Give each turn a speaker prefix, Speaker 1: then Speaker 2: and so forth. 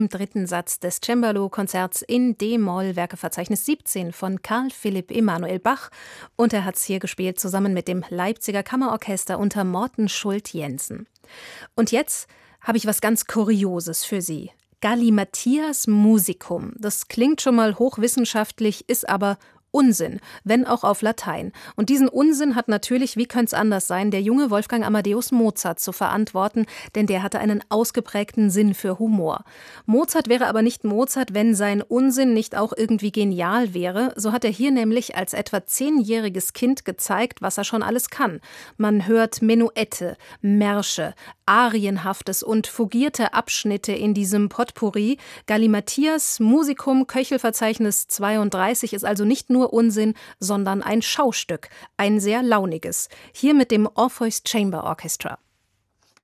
Speaker 1: Im dritten Satz des Cembalo-Konzerts in D-Moll, Werkeverzeichnis 17 von Carl Philipp Emanuel Bach. Und er hat es hier gespielt zusammen mit dem Leipziger Kammerorchester unter Morten Schult-Jensen. Und jetzt habe ich was ganz Kurioses für Sie. Gallimatias Musicum. Das klingt schon mal hochwissenschaftlich, ist aber Unsinn, wenn auch auf Latein. Und diesen Unsinn hat natürlich, wie könnte es anders sein, der junge Wolfgang Amadeus Mozart zu verantworten, denn der hatte einen ausgeprägten Sinn für Humor. Mozart wäre aber nicht Mozart, wenn sein Unsinn nicht auch irgendwie genial wäre. So hat er hier nämlich als etwa 10-jähriges Kind gezeigt, was er schon alles kann. Man hört Menuette, Märsche, arienhaftes und fugierte Abschnitte in diesem Potpourri. Gallimatias Musicum, Köchelverzeichnis 32, ist also nicht nur Unsinn, sondern ein Schaustück, ein sehr launiges. Hier mit dem Orpheus Chamber Orchestra.